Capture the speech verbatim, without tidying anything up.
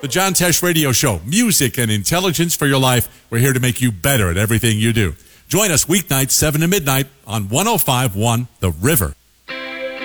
The John Tesh Radio Show, music and intelligence for your life. We're here to make you better at everything you do. Join us weeknights, seven to midnight on one oh five point one The River.